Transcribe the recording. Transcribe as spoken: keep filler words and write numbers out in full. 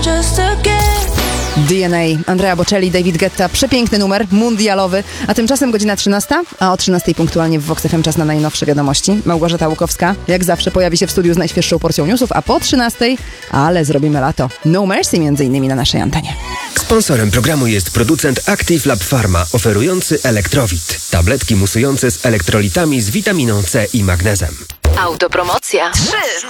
D N A, Andrea Bocelli, David Guetta, przepiękny numer, mundialowy, a tymczasem godzina trzynasta, a o trzynastej punktualnie w Vox F M czas na najnowsze wiadomości. Małgorzata Łukowska, jak zawsze, pojawi się w studiu z najświeższą porcją newsów, a po trzynastej, ale zrobimy lato. No Mercy między innymi na naszej antenie. Sponsorem programu jest producent Active Lab Pharma, oferujący Elektrowit. Tabletki musujące z elektrolitami z witaminą C i magnezem. Autopromocja. trzy.